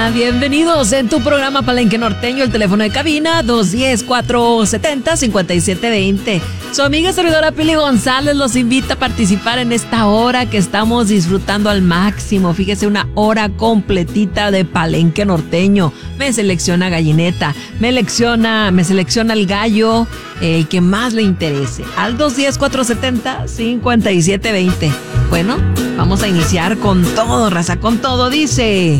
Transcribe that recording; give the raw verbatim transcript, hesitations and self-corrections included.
Bienvenidos en tu programa Palenque Norteño, el teléfono de cabina dos uno cero, cuatro siete cero, cinco siete dos cero. Su amiga servidora Pili González los invita a participar en esta hora que estamos disfrutando al máximo. Fíjese, una hora completita de Palenque Norteño. Me selecciona gallineta, me selecciona, me selecciona el gallo, el que más le interese. Al dos uno cero, cuatro siete cero, cinco siete dos cero. Bueno, vamos a iniciar con todo, raza, con todo, dice...